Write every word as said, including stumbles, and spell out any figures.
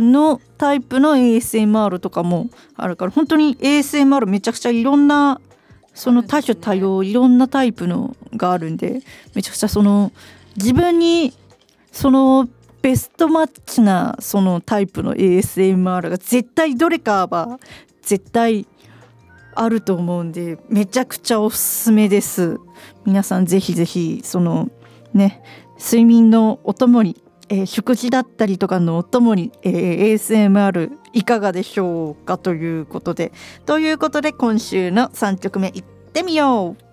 のタイプの エーエスエムアール とかもあるから、本当に エーエスエムアール めちゃくちゃいろんなその多種多様、いろんなタイプのがあるんで、めちゃくちゃその自分にそのベストマッチなそのタイプの エーエスエムアール が絶対どれかは絶対あると思うんで、めちゃくちゃおすすめです。皆さんぜひぜひそのね、睡眠のお供に、えー、食事だったりとかのお供に、えー、エーエスエムアール いかがでしょうかということでということで今週のさんきょくめいってみよう。